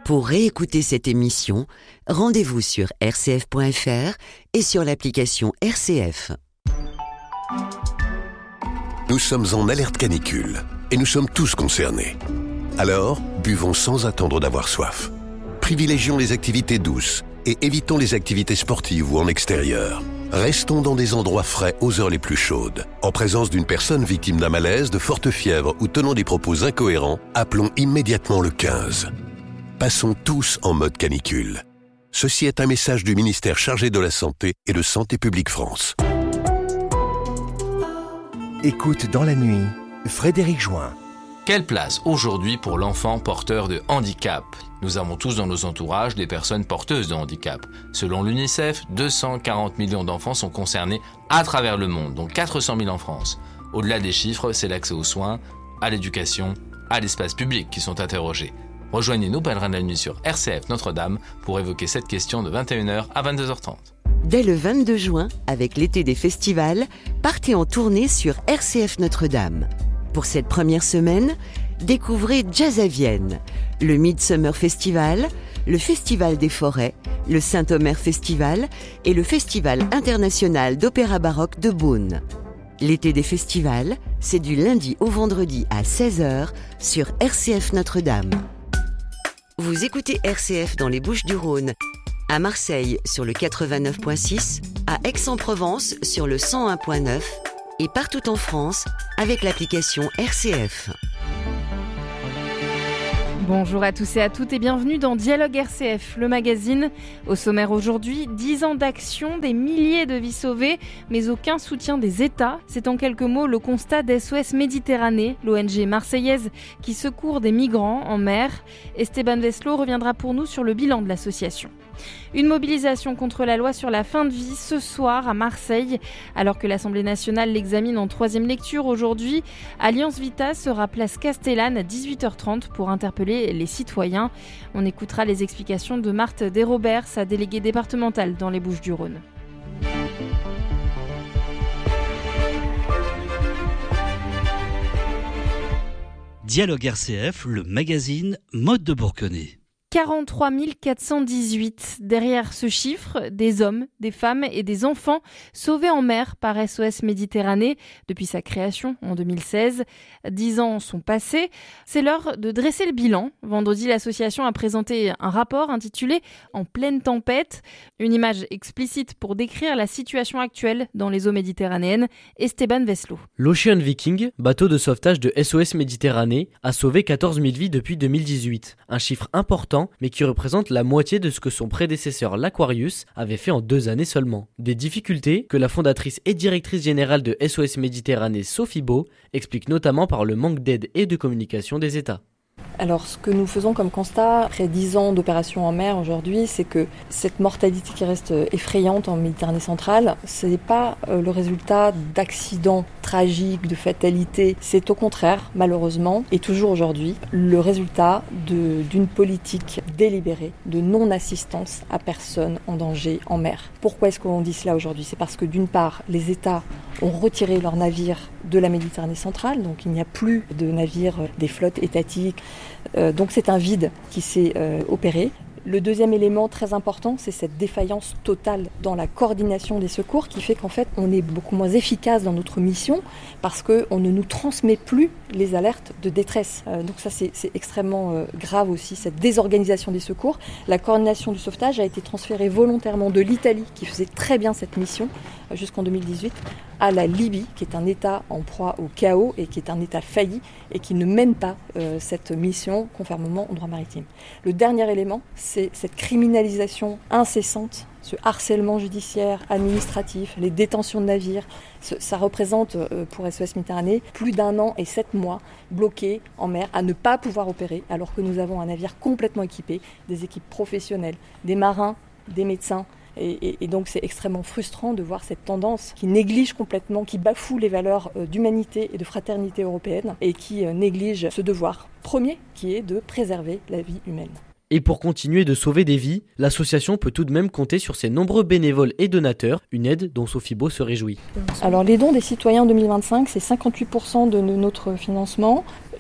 Pour réécouter cette émission, rendez-vous sur rcf.fr et sur l'application RCF. Nous sommes en alerte canicule et nous sommes tous concernés. Alors, buvons sans attendre d'avoir soif. Privilégions les activités douces et évitons les activités sportives ou en extérieur. Restons dans des endroits frais aux heures les plus chaudes. En présence d'une personne victime d'un malaise, de forte fièvre ou tenant des propos incohérents, appelons immédiatement le 15. Passons tous en mode canicule. Ceci est un message du ministère chargé de la Santé et de Santé publique France. Écoute dans la nuit, Frédéric Join. Quelle place aujourd'hui pour l'enfant porteur de handicap ? Nous avons tous dans nos entourages des personnes porteuses de handicap. Selon l'UNICEF, 240 millions d'enfants sont concernés à travers le monde, dont 400 000 en France. Au-delà des chiffres, c'est l'accès aux soins, à l'éducation, à l'espace public qui sont interrogés. Rejoignez-nous pèlerins de la nuit sur RCF Notre-Dame pour évoquer cette question de 21h à 22h30. Dès le 22 juin, avec l'été des festivals, partez en tournée sur RCF Notre-Dame. Pour cette première semaine, découvrez Jazz à Vienne, le Midsummer Festival, le Festival des Forêts, le Saint-Omer Festival et le Festival international d'opéra baroque de Beaune. L'été des festivals, c'est du lundi au vendredi à 16h sur RCF Notre-Dame. Vous écoutez RCF dans les Bouches-du-Rhône, à Marseille sur le 89.6, à Aix-en-Provence sur le 101.9 et partout en France avec l'application RCF. Bonjour à tous et à toutes et bienvenue dans Dialogue RCF, le magazine. Au sommaire aujourd'hui, 10 ans d'action, des milliers de vies sauvées, mais aucun soutien des États. C'est en quelques mots le constat d'SOS Méditerranée, l'ONG marseillaise qui secourt des migrants en mer. Esteban Veslo reviendra pour nous sur le bilan de l'association. Une mobilisation contre la loi sur la fin de vie ce soir à Marseille. Alors que l'Assemblée nationale l'examine en troisième lecture aujourd'hui, Alliance Vita sera place Castellane à 18h30 pour interpeller les citoyens. On écoutera les explications de Marthe Desrobert, sa déléguée départementale dans les Bouches-du-Rhône. Dialogue RCF, le magazine Mode de Bourgogne. 43 418. Derrière ce chiffre, des hommes, des femmes et des enfants sauvés en mer par SOS Méditerranée depuis sa création en 2016. 10 ans sont passés. C'est l'heure de dresser le bilan. Vendredi, l'association a présenté un rapport intitulé « En pleine tempête ». Une image explicite pour décrire la situation actuelle dans les eaux méditerranéennes. Esteban Veslo. L'Ocean Viking, bateau de sauvetage de SOS Méditerranée, a sauvé 14 000 vies depuis 2018. Un chiffre important, mais qui représente la moitié de ce que son prédécesseur l'Aquarius avait fait en 2 années seulement. Des difficultés que la fondatrice et directrice générale de SOS Méditerranée, Sophie Beau, explique notamment par le manque d'aide et de communication des États. Alors ce que nous faisons comme constat, après 10 ans d'opération en mer aujourd'hui, c'est que cette mortalité qui reste effrayante en Méditerranée centrale, ce n'est pas le résultat d'accidents tragiques, de fatalités. C'est au contraire, malheureusement, et toujours aujourd'hui, le résultat d'une politique délibérée de non-assistance à personne en danger en mer. Pourquoi est-ce qu'on dit cela aujourd'hui ? C'est parce que d'une part, les États ont retiré leurs navires de la Méditerranée centrale, donc il n'y a plus de navires des flottes étatiques. Donc c'est un vide qui s'est opéré. Le deuxième élément très important, c'est cette défaillance totale dans la coordination des secours qui fait qu'en fait, on est beaucoup moins efficace dans notre mission parce qu'on ne nous transmet plus les alertes de détresse. Donc ça, c'est extrêmement grave aussi, cette désorganisation des secours. La coordination du sauvetage a été transférée volontairement de l'Italie, qui faisait très bien cette mission jusqu'en 2018, à la Libye, qui est un État en proie au chaos et qui est un État failli et qui ne mène pas cette mission conformément au droit maritime. Le dernier élément, c'est cette criminalisation incessante, ce harcèlement judiciaire, administratif, les détentions de navires. Ça représente pour SOS Méditerranée plus d'1 an et 7 mois bloqués en mer à ne pas pouvoir opérer alors que nous avons un navire complètement équipé, des équipes professionnelles, des marins, des médecins. Et donc c'est extrêmement frustrant de voir cette tendance qui néglige complètement, qui bafoue les valeurs d'humanité et de fraternité européenne et qui néglige ce devoir premier qui est de préserver la vie humaine. Et pour continuer de sauver des vies, l'association peut tout de même compter sur ses nombreux bénévoles et donateurs, une aide dont Sophie Beau se réjouit. Alors les dons des citoyens en 2025, c'est 58% de notre financement.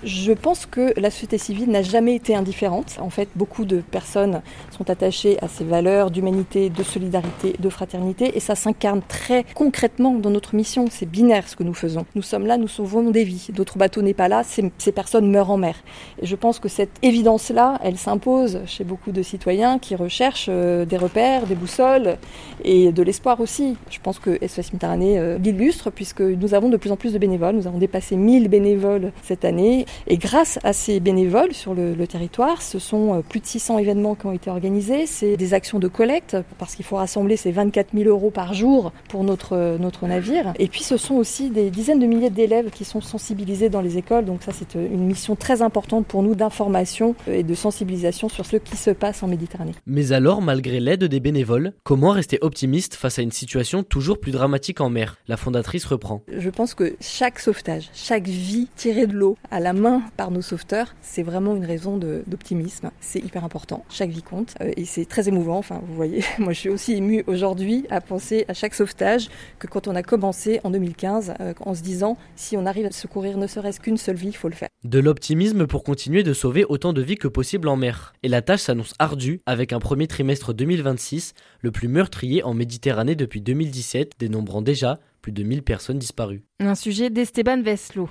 Je pense que la société civile n'a jamais été indifférente. En fait, beaucoup de personnes sont attachées à ces valeurs d'humanité, de solidarité, de fraternité, et ça s'incarne très concrètement dans notre mission. C'est binaire ce que nous faisons. Nous sommes là, nous sauvons des vies. D'autres bateau n'est pas là, ces personnes meurent en mer. Et je pense que cette évidence-là, elle s'impose chez beaucoup de citoyens qui recherchent des repères, des boussoles et de l'espoir aussi. Je pense que SOS Méditerranée l'illustre, puisque nous avons de plus en plus de bénévoles. Nous avons dépassé 1000 bénévoles cette année. Et grâce à ces bénévoles sur le territoire, ce sont plus de 600 événements qui ont été organisés. C'est des actions de collecte, parce qu'il faut rassembler ces 24 000 € par jour pour notre navire. Et puis ce sont aussi des dizaines de milliers d'élèves qui sont sensibilisés dans les écoles. Donc ça, c'est une mission très importante pour nous d'information et de sensibilisation sur ce qui se passe en Méditerranée. Mais alors, malgré l'aide des bénévoles, comment rester optimiste face à une situation toujours plus dramatique en mer ? La fondatrice reprend. Je pense que chaque sauvetage, chaque vie tirée de l'eau à la main par nos sauveteurs, c'est vraiment une raison d'optimisme. C'est hyper important. Chaque vie compte et c'est très émouvant. Enfin, vous voyez, moi je suis aussi émue aujourd'hui à penser à chaque sauvetage que quand on a commencé en 2015 en se disant si on arrive à secourir ne serait-ce qu'une seule vie, il faut le faire. De l'optimisme pour continuer de sauver autant de vies que possible en mer. Et la tâche s'annonce ardue avec un premier trimestre 2026, le plus meurtrier en Méditerranée depuis 2017, dénombrant déjà plus de 1000 personnes disparues. Un sujet d'Esteban Veslo.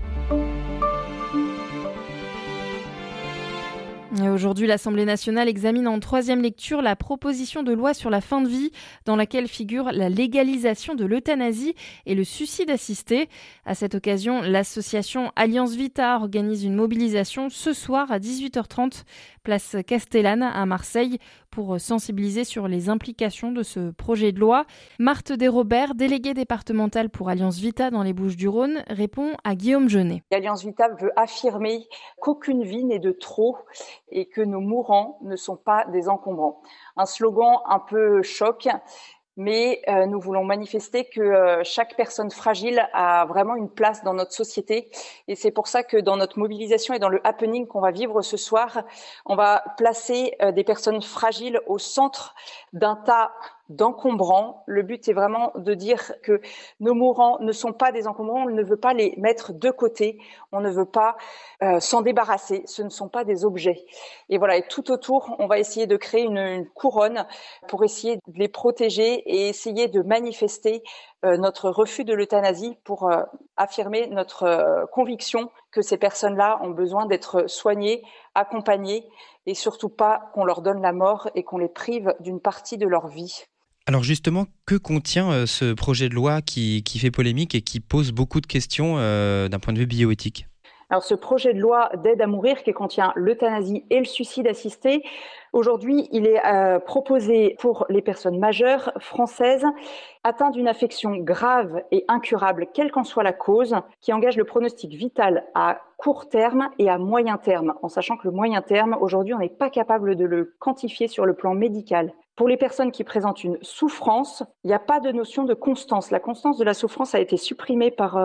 Et aujourd'hui, l'Assemblée nationale examine en troisième lecture la proposition de loi sur la fin de vie, dans laquelle figure la légalisation de l'euthanasie et le suicide assisté. À cette occasion, l'association Alliance Vita organise une mobilisation ce soir à 18h30, place Castellane à Marseille, pour sensibiliser sur les implications de ce projet de loi. Marthe Desrobert, déléguée départementale pour Alliance Vita dans les Bouches-du-Rhône, répond à Guillaume Jeunet. Alliance Vita veut affirmer qu'aucune vie n'est de trop et que nos mourants ne sont pas des encombrants. Un slogan un peu choc, mais nous voulons manifester que chaque personne fragile a vraiment une place dans notre société. Et c'est pour ça que dans notre mobilisation et dans le happening qu'on va vivre ce soir, on va placer des personnes fragiles au centre d'un tas d'encombrants. Le but est vraiment de dire que nos mourants ne sont pas des encombrants, on ne veut pas les mettre de côté, on ne veut pas s'en débarrasser, ce ne sont pas des objets. Et voilà, et tout autour, on va essayer de créer une couronne pour essayer de les protéger et essayer de manifester notre refus de l'euthanasie pour affirmer notre conviction que ces personnes-là ont besoin d'être soignées, accompagnées et surtout pas qu'on leur donne la mort et qu'on les prive d'une partie de leur vie. Alors justement, que contient ce projet de loi qui fait polémique et qui pose beaucoup de questions d'un point de vue bioéthique ? Alors ce projet de loi d'aide à mourir qui contient l'euthanasie et le suicide assisté, aujourd'hui il est proposé pour les personnes majeures françaises atteintes d'une affection grave et incurable, quelle qu'en soit la cause, qui engage le pronostic vital à court terme et à moyen terme, en sachant que le moyen terme, aujourd'hui on n'est pas capable de le quantifier sur le plan médical. Pour les personnes qui présentent une souffrance, il n'y a pas de notion de constance. La constance de la souffrance a été supprimée par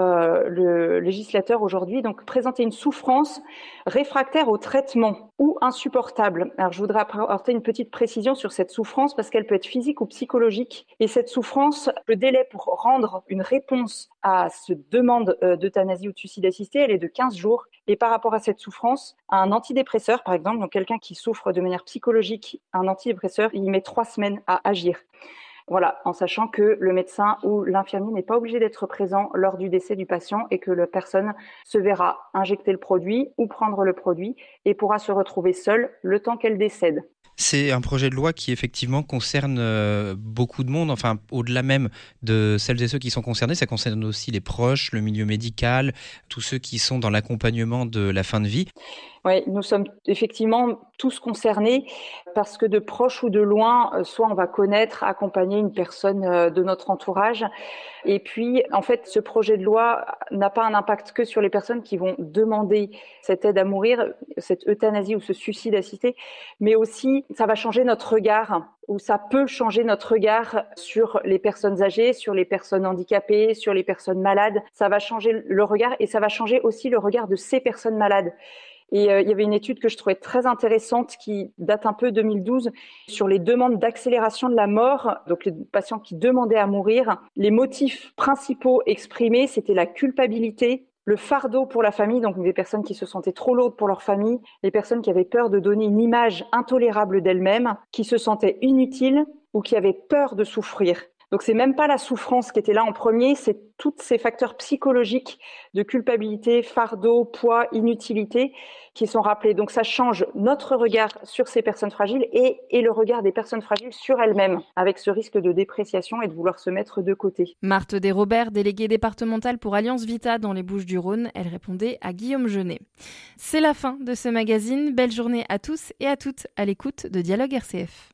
le législateur aujourd'hui. Donc, présenter une souffrance réfractaire au traitement ou insupportable. Alors, je voudrais apporter une petite précision sur cette souffrance parce qu'elle peut être physique ou psychologique. Et cette souffrance, le délai pour rendre une réponse à cette demande d'euthanasie ou de suicide assisté, elle est de 15 jours. Et par rapport à cette souffrance, un antidépresseur, par exemple, donc quelqu'un qui souffre de manière psychologique, un antidépresseur, il met 3 semaines à agir. Voilà, en sachant que le médecin ou l'infirmier n'est pas obligé d'être présent lors du décès du patient et que la personne se verra injecter le produit ou prendre le produit et pourra se retrouver seule le temps qu'elle décède. C'est un projet de loi qui effectivement concerne beaucoup de monde, enfin au-delà même de celles et ceux qui sont concernés, ça concerne aussi les proches, le milieu médical, tous ceux qui sont dans l'accompagnement de la fin de vie. Oui, nous sommes effectivement tous concernés parce que de proche ou de loin, soit on va connaître, accompagner une personne de notre entourage. Et puis, en fait, ce projet de loi n'a pas un impact que sur les personnes qui vont demander cette aide à mourir, cette euthanasie ou ce suicide assisté, mais aussi ça va changer notre regard ou ça peut changer notre regard sur les personnes âgées, sur les personnes handicapées, sur les personnes malades. Ça va changer le regard et ça va changer aussi le regard de ces personnes malades. Et il y avait une étude que je trouvais très intéressante qui date un peu 2012 sur les demandes d'accélération de la mort, donc les patients qui demandaient à mourir. Les motifs principaux exprimés, c'était la culpabilité, le fardeau pour la famille, donc des personnes qui se sentaient trop lourdes pour leur famille, les personnes qui avaient peur de donner une image intolérable d'elles-mêmes, qui se sentaient inutiles ou qui avaient peur de souffrir. Donc c'est même pas la souffrance qui était là en premier, c'est tous ces facteurs psychologiques de culpabilité, fardeau, poids, inutilité qui sont rappelés. Donc ça change notre regard sur ces personnes fragiles et le regard des personnes fragiles sur elles-mêmes, avec ce risque de dépréciation et de vouloir se mettre de côté. Marthe Desrobert, déléguée départementale pour Alliance Vita dans les Bouches-du-Rhône, elle répondait à Guillaume Jeunet. C'est la fin de ce magazine. Belle journée à tous et à toutes à l'écoute de Dialogue RCF.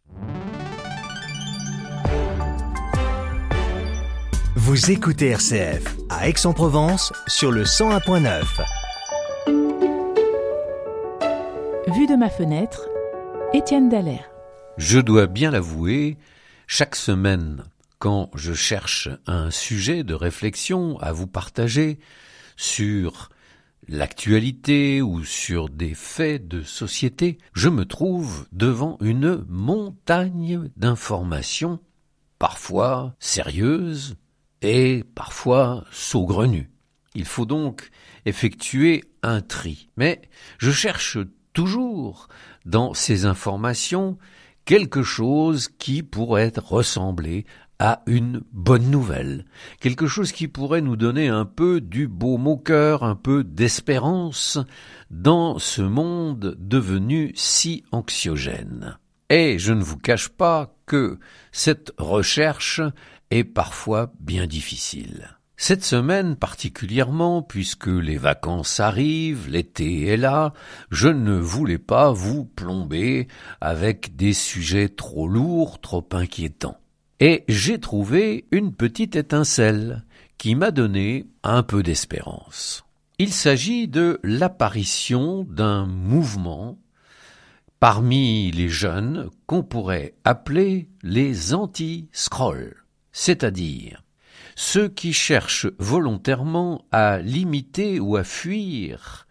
Vous écoutez RCF à Aix-en-Provence sur le 101.9. Vue de ma fenêtre, Étienne Dallaire. Je dois bien l'avouer, chaque semaine, quand je cherche un sujet de réflexion à vous partager sur l'actualité ou sur des faits de société, je me trouve devant une montagne d'informations, parfois sérieuses, et parfois saugrenues. Il faut donc effectuer un tri. Mais je cherche toujours dans ces informations quelque chose qui pourrait ressembler à une bonne nouvelle, quelque chose qui pourrait nous donner un peu du baume au cœur, un peu d'espérance dans ce monde devenu si anxiogène. Et je ne vous cache pas que cette recherche est parfois bien difficile. Cette semaine particulièrement, puisque les vacances arrivent, l'été est là, je ne voulais pas vous plomber avec des sujets trop lourds, trop inquiétants. Et j'ai trouvé une petite étincelle qui m'a donné un peu d'espérance. Il s'agit de l'apparition d'un mouvement parmi les jeunes qu'on pourrait appeler les anti-scroll, c'est-à-dire ceux qui cherchent volontairement à limiter ou à fuir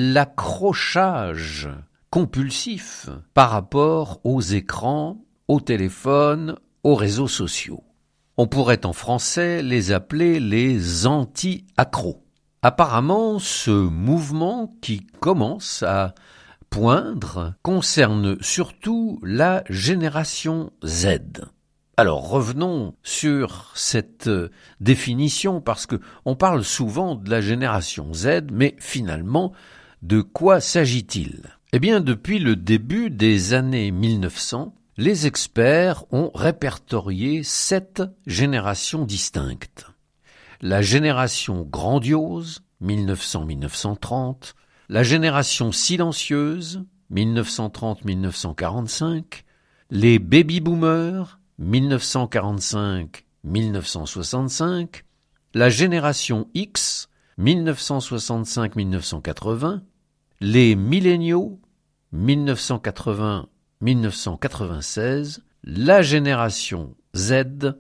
l'accrochage compulsif par rapport aux écrans, aux téléphones, aux réseaux sociaux. On pourrait en français les appeler les anti-accros. Apparemment, ce mouvement qui commence à poindre concerne surtout la génération Z. Alors revenons sur cette définition parce que on parle souvent de la génération Z, mais finalement, de quoi s'agit-il ? Eh bien, depuis le début des années 1900, les experts ont répertorié 7 générations distinctes. La génération grandiose, 1900-1930, la génération silencieuse, 1930-1945, les baby-boomers, 1945-1965, la génération X, 1965-1980, les milléniaux, 1980-1996, la génération Z,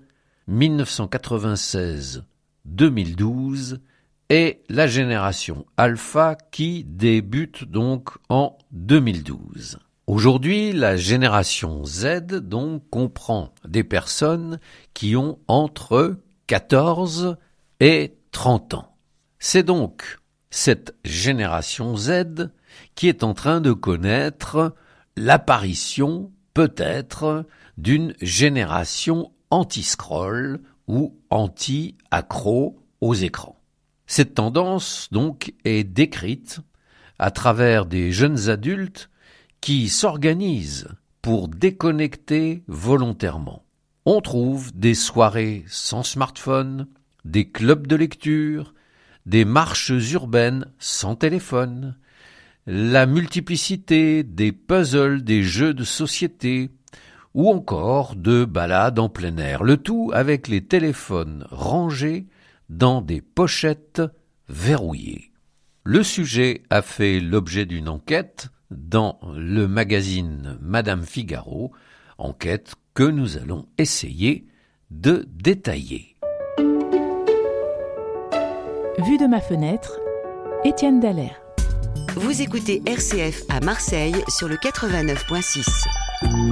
1996-2012, et la génération Alpha qui débute donc en 2012. Aujourd'hui, la génération Z donc comprend des personnes qui ont entre 14 et 30 ans. C'est donc cette génération Z qui est en train de connaître l'apparition peut-être d'une génération anti-scroll ou anti-accro aux écrans. Cette tendance donc est décrite à travers des jeunes adultes qui s'organisent pour déconnecter volontairement. On trouve des soirées sans smartphone, des clubs de lecture, des marches urbaines sans téléphone, la multiplicité des puzzles, des jeux de société, ou encore de balades en plein air, le tout avec les téléphones rangés dans des pochettes verrouillées. Le sujet a fait l'objet d'une enquête dans le magazine Madame Figaro, enquête que nous allons essayer de détailler. Vue de ma fenêtre, Étienne Dallaire. Vous écoutez RCF à Marseille sur le 89.6.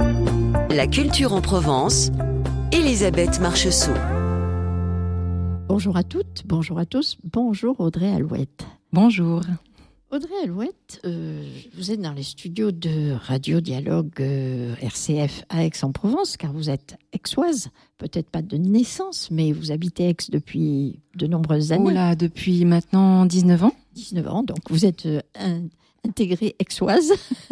La culture en Provence, Elisabeth Marcheseau. Bonjour à toutes, bonjour à tous, bonjour Audrey Alouette. Bonjour. Audrey Alouette, vous êtes dans les studios de Radio Dialogue RCF à Aix-en-Provence, car vous êtes aixoise, peut-être pas de naissance, mais vous habitez Aix depuis de nombreuses années. Oula, depuis maintenant 19 ans. 19 ans, donc vous êtes intégrée aixoise.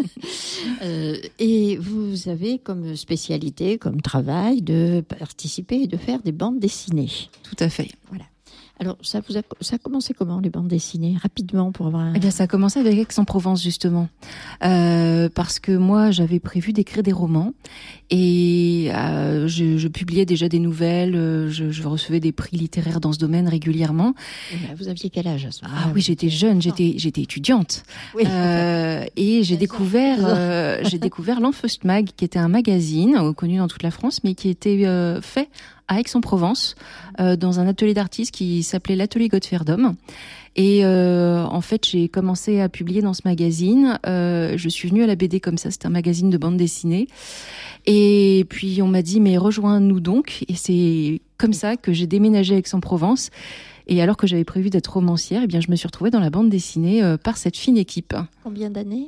Et vous avez comme spécialité, comme travail, de participer et de faire des bandes dessinées. Tout à fait. Voilà. Alors, ça a commencé comment, les bandes dessinées, rapidement pour avoir Eh bien, ça a commencé avec Aix-en-Provence, justement. Parce que moi, j'avais prévu d'écrire des romans. Et je publiais déjà des nouvelles. Je recevais des prix littéraires dans ce domaine régulièrement. Vous aviez quel âge à ce moment-là? Ah oui, j'étais jeune, j'étais étudiante. Oui. Et j'ai découvert l'Enfeust Mag, qui était un magazine connu dans toute la France, mais qui était fait à Aix-en-Provence, dans un atelier d'artistes qui s'appelait l'Atelier Godferdom. Et en fait, j'ai commencé à publier dans ce magazine. Je suis venue à la BD comme ça, c'était un magazine de bande dessinée. Et puis on m'a dit, mais rejoins-nous donc. Et c'est comme ça que j'ai déménagé à Aix-en-Provence. Et alors que j'avais prévu d'être romancière, eh bien, je me suis retrouvée dans la bande dessinée par cette fine équipe. Combien d'années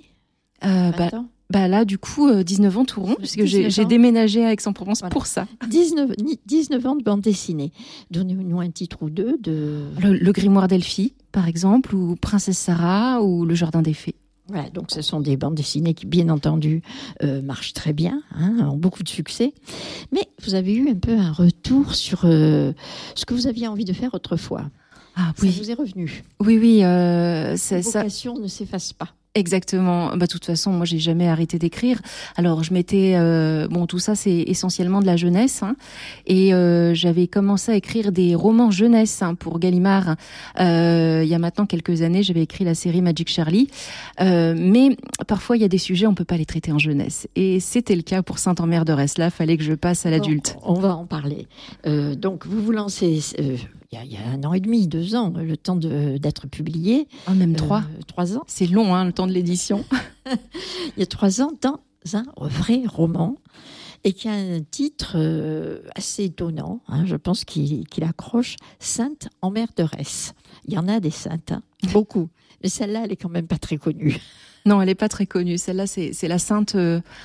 Là, du coup, 19 ans tout rond, puisque j'ai déménagé à Aix-en-Provence pour ça. 19 ans de bande dessinée. Donnez-nous un titre ou deux de... Le Grimoire d'Elphie, par exemple, ou Princesse Sarah, ou Le Jardin des Fées. Voilà, donc ce sont des bandes dessinées qui, bien entendu, marchent très bien, ont beaucoup de succès. Mais vous avez eu un peu un retour sur ce que vous aviez envie de faire autrefois. Ah oui. Ça vous est revenu. Oui. La vocation ne s'efface pas. Exactement. De toute façon, moi, j'ai jamais arrêté d'écrire. Alors, je m'étais... tout ça, c'est essentiellement de la jeunesse. Et j'avais commencé à écrire des romans jeunesse pour Gallimard. Il y a maintenant quelques années, j'avais écrit la série Magic Charlie. Mais parfois, il y a des sujets, on peut pas les traiter en jeunesse. Et c'était le cas pour Saint-Omer-de-Retz. Là, fallait que je passe à l'adulte. On va en parler. Donc, vous vous lancez... Il y a 1 an et demi, 2 ans, le temps d'être publié. Même 3. 3 ans. C'est long, le temps de l'édition. Il y a 3 ans, dans un vrai roman, et qui a un titre assez étonnant, je pense qu'il accroche, Sainte en mer de Retz. Il y en a des saintes, beaucoup. Mais celle-là, elle est quand même pas très connue. Non, elle est pas très connue. Celle-là, c'est la sainte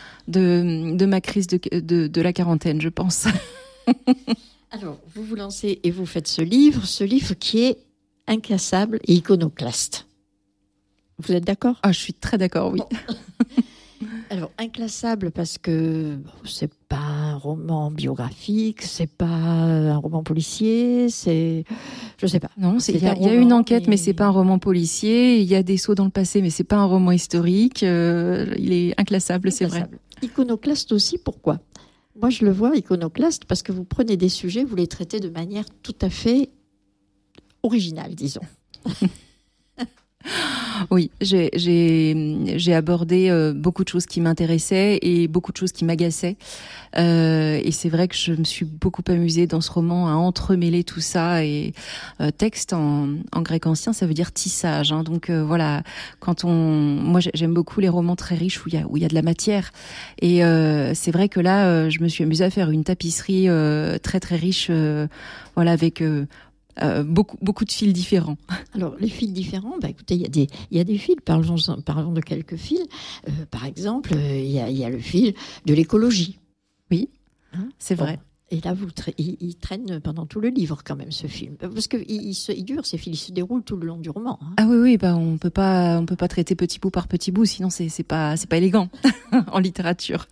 de ma crise de la quarantaine, je pense. Alors, vous vous lancez et vous faites ce livre qui est inclassable et iconoclaste. Vous êtes d'accord ? Ah, je suis très d'accord, oui. Bon. Alors, inclassable parce que c'est pas un roman biographique, c'est pas un roman policier, je sais pas. Non, il y a une enquête, mais c'est pas un roman policier. Il y a des sauts dans le passé, mais c'est pas un roman historique. Il est inclassable, c'est vrai. Iconoclaste aussi, pourquoi ? Moi, je le vois iconoclaste parce que vous prenez des sujets, vous les traitez de manière tout à fait originale, disons. Oui, j'ai abordé beaucoup de choses qui m'intéressaient et beaucoup de choses qui m'agaçaient. Et c'est vrai que je me suis beaucoup amusée dans ce roman à entremêler tout ça. Et texte en grec ancien, ça veut dire tissage. Donc voilà, moi j'aime beaucoup les romans très riches où il y a de la matière. Et c'est vrai que là, je me suis amusée à faire une tapisserie très très riche, avec beaucoup de fils différents. Alors, les fils différents, écoutez, il y a des fils, parlons de quelques fils. Par exemple, il y a le fil de l'écologie. Oui, c'est vrai. Et là, il traîne pendant tout le livre, quand même, ce film. Parce qu'il dure, ces fils, il se déroule tout le long du roman. Ah oui, on peut pas traiter petit bout par petit bout, sinon c'est pas élégant en littérature.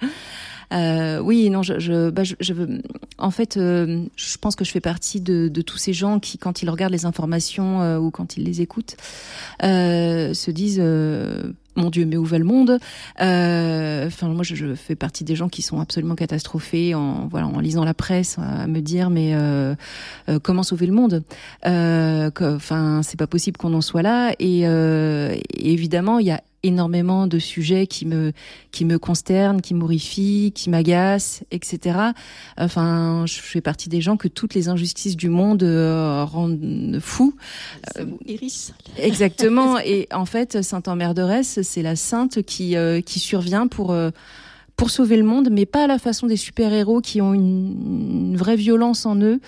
En fait, je pense que je fais partie de tous ces gens qui, quand ils regardent les informations ou quand ils les écoutent, se disent mon Dieu, mais où va le monde ? Moi, je fais partie des gens qui sont absolument catastrophés en lisant la presse, à me dire mais comment sauver le monde ? C'est pas possible qu'on en soit là. Et évidemment, il y a énormément de sujets qui me consternent, qui m'horrifient, qui m'agacent, etc. Je fais partie des gens que toutes les injustices du monde rendent fous. Ça vous hérisse. Exactement. Et en fait, Sainte-en-Mer-de-Retz, c'est la sainte qui survient pour sauver le monde, mais pas à la façon des super-héros qui ont une vraie violence en eux.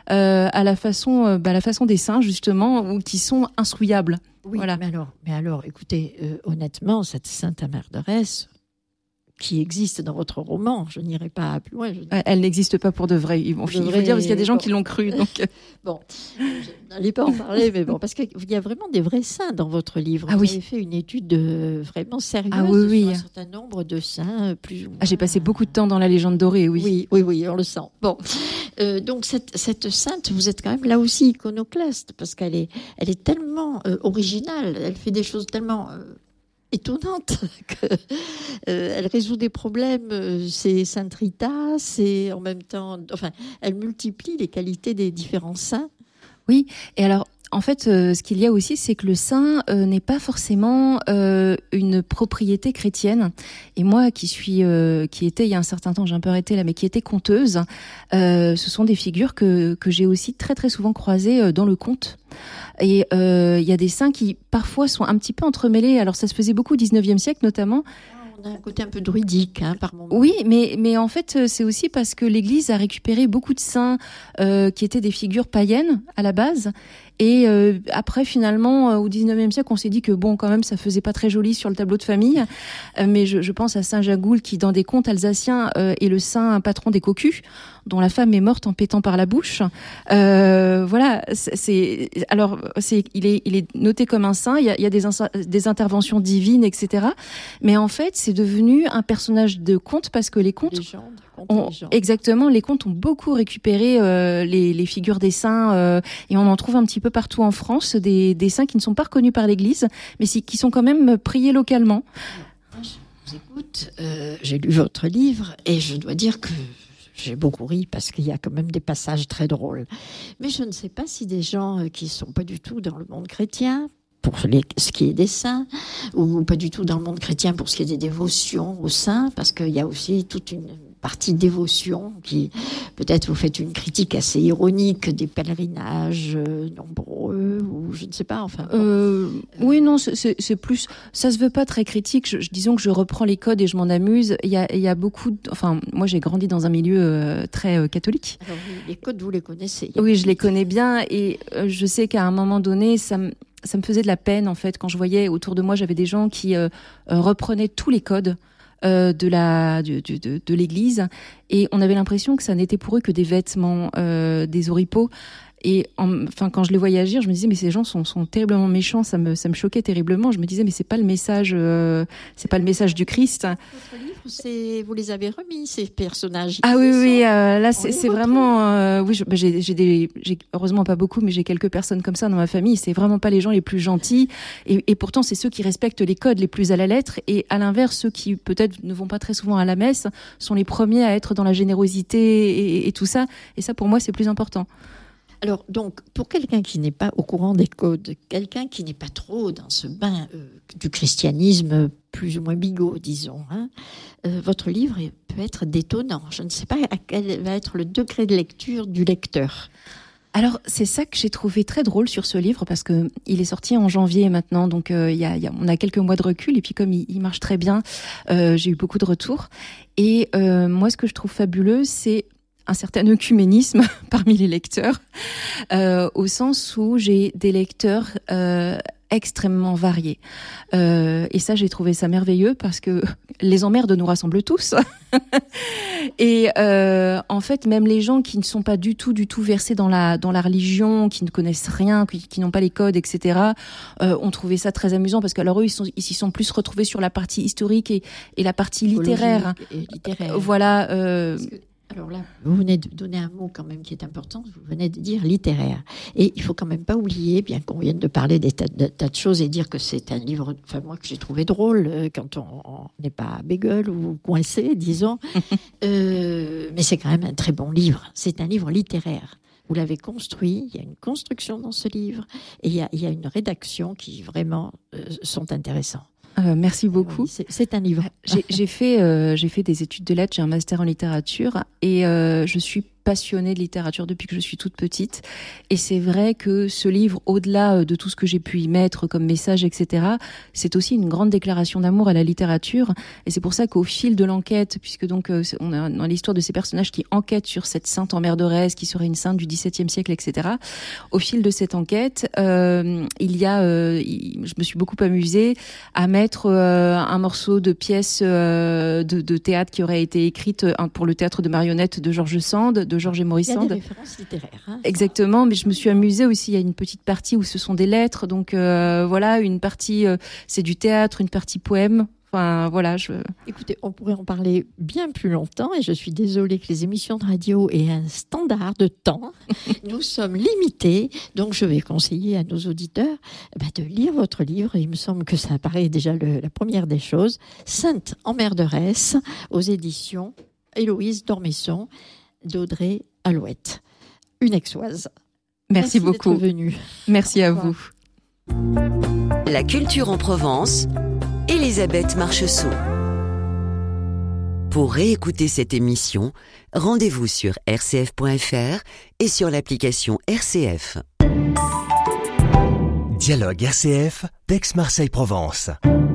à la façon des saints justement, ou qui sont insouillables. Oui, voilà. mais alors, écoutez, honnêtement, cette Sainte Mère de Retz, qui existe dans votre roman, je n'irai pas plus loin. Elle n'existe pas pour de vrai. Il faut dire, parce qu'il y a des gens qui l'ont cru. Donc... Bon, je n'allais pas en parler, mais bon, parce qu'il y a vraiment des vrais saints dans votre livre. Vous avez fait une étude vraiment sérieuse sur un certain nombre de saints, plus ou moins. J'ai passé beaucoup de temps dans la légende dorée, oui. Oui, on le sent. Bon, donc cette sainte, vous êtes quand même là aussi iconoclaste, parce qu'elle est tellement originale, elle fait des choses tellement... étonnante elle résout des problèmes, c'est Sainte Rita, c'est en même temps, enfin, elle multiplie les qualités des différents saints. Oui, et alors en fait, ce qu'il y a aussi, c'est que le saint n'est pas forcément une propriété chrétienne. Et moi, qui était il y a un certain temps, j'ai un peu arrêté là, mais qui était conteuse, ce sont des figures que j'ai aussi très très souvent croisées dans le conte. Et il y a des saints qui parfois sont un petit peu entremêlés. Alors ça se faisait beaucoup au 19e siècle notamment. On a un côté un peu druidique, par moment. Oui, mais en fait, c'est aussi parce que l'Église a récupéré beaucoup de saints qui étaient des figures païennes à la base. Et après, finalement, au 19e siècle, on s'est dit que bon, quand même, ça faisait pas très joli sur le tableau de famille. Mais je pense à Saint Jagoul, qui, dans des contes alsaciens, est le saint patron des cocus, dont la femme est morte en pétant par la bouche. Voilà, il est noté comme un saint. Il y a des interventions divines, etc. Mais en fait, c'est devenu un personnage de conte parce que les contes exactement, les contes ont beaucoup récupéré les figures des saints et on en trouve un petit peu partout en France, des saints qui ne sont pas reconnus par l'Église, mais qui sont quand même priés localement. Je vous écoute, j'ai lu votre livre et je dois dire que j'ai beaucoup ri parce qu'il y a quand même des passages très drôles. Mais je ne sais pas si des gens qui ne sont pas du tout dans le monde chrétien, pour ce qui est des saints, ou pas du tout dans le monde chrétien pour ce qui est des dévotions aux saints, parce qu'il y a aussi toute une partie dévotion qui, peut-être vous faites une critique assez ironique des pèlerinages nombreux, ou je ne sais pas, enfin... Oui, non, c'est plus... Ça se veut pas très critique, disons que je reprends les codes et je m'en amuse. Il y a beaucoup... Enfin, moi j'ai grandi dans un milieu très catholique. Alors, les codes, vous les connaissez? Oui, je les connais bien et je sais qu'à un moment donné, ça me faisait de la peine, en fait, quand je voyais autour de moi, j'avais des gens qui reprenaient tous les codes de l'Église, et on avait l'impression que ça n'était pour eux que des vêtements, des oripeaux. Et quand je les voyais agir, je me disais mais ces gens sont terriblement méchants, ça me choquait terriblement. Je me disais mais c'est pas le message du Christ. Votre livre, vous les avez remis, ces personnages. Ah oui, là c'est vraiment oui, j'ai heureusement pas beaucoup, mais j'ai quelques personnes comme ça dans ma famille. C'est vraiment pas les gens les plus gentils, et pourtant c'est ceux qui respectent les codes les plus à la lettre. Et à l'inverse, ceux qui peut-être ne vont pas très souvent à la messe sont les premiers à être dans la générosité et tout ça. Et ça pour moi c'est plus important. Alors, donc, pour quelqu'un qui n'est pas au courant des codes, quelqu'un qui n'est pas trop dans ce bain du christianisme plus ou moins bigot, disons, votre livre peut être détonnant. Je ne sais pas à quel va être le degré de lecture du lecteur. Alors, c'est ça que j'ai trouvé très drôle sur ce livre, parce que il est sorti en janvier maintenant, donc on a quelques mois de recul, et puis comme il marche très bien, j'ai eu beaucoup de retours. Et moi, ce que je trouve fabuleux, c'est un certain œcuménisme parmi les lecteurs, au sens où j'ai des lecteurs extrêmement variés. Et ça, j'ai trouvé ça merveilleux, parce que les emmerdes nous rassemblent tous. Et en fait, même les gens qui ne sont pas du tout versés dans la religion, qui ne connaissent rien, qui n'ont pas les codes, etc., ont trouvé ça très amusant, parce que alors eux, ils s'y sont plus retrouvés sur la partie historique et la partie littéraire. Voilà. Alors là, vous venez de donner un mot quand même qui est important, vous venez de dire littéraire. Et il faut quand même pas oublier, bien qu'on vienne de parler des tas de choses et dire que c'est un livre, enfin moi, que j'ai trouvé drôle quand on n'est pas bégueule ou coincé, disons. Mais c'est quand même un très bon livre. C'est un livre littéraire. Vous l'avez construit, il y a une construction dans ce livre, et il y a une rédaction qui vraiment sont intéressants. Merci beaucoup. Oui, c'est un livre. J'ai fait des études de lettres, j'ai un master en littérature, et je suis passionnée de littérature depuis que je suis toute petite. Et c'est vrai que ce livre, au-delà de tout ce que j'ai pu y mettre comme message, etc., c'est aussi une grande déclaration d'amour à la littérature. Et c'est pour ça qu'au fil de l'enquête, puisque donc on a dans l'histoire de ces personnages qui enquêtent sur cette sainte en mer de Retz, qui serait une sainte du XVIIe siècle, etc. Au fil de cette enquête, je me suis beaucoup amusée à mettre un morceau de pièce de théâtre qui aurait été écrite pour le théâtre de marionnettes de Georges Sand, de Georges et Maurice Sand. Il y a des références littéraires. Hein, exactement, mais je me suis amusée aussi. Il y a une petite partie où ce sont des lettres, donc voilà, une partie c'est du théâtre, une partie poème. Enfin, voilà, Écoutez, on pourrait en parler bien plus longtemps et je suis désolée que les émissions de radio aient un standard de temps. Nous sommes limités, donc je vais conseiller à nos auditeurs de lire votre livre. Il me semble que ça apparaît déjà la première des choses. Sainte en mer de Retz, aux éditions Héloïse d'Ormesson, d'Audrey Alouette, une Aixoise. Merci beaucoup. D'être venue. Merci à vous. La culture en Provence, Elisabeth Marcheseau. Pour réécouter cette émission, rendez-vous sur rcf.fr et sur l'application RCF. Dialogue RCF, d'Aix-Marseille-Provence.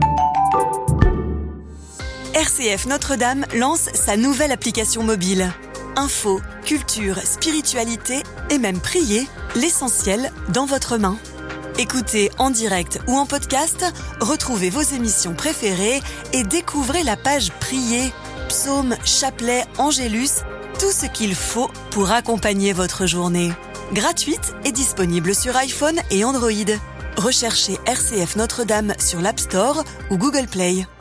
RCF Notre-Dame lance sa nouvelle application mobile. Info, culture, spiritualité et même prier, l'essentiel dans votre main. Écoutez en direct ou en podcast, retrouvez vos émissions préférées et découvrez la page Prier, psaumes, chapelets, angélus, tout ce qu'il faut pour accompagner votre journée. Gratuite et disponible sur iPhone et Android. Recherchez RCF Notre-Dame sur l'App Store ou Google Play.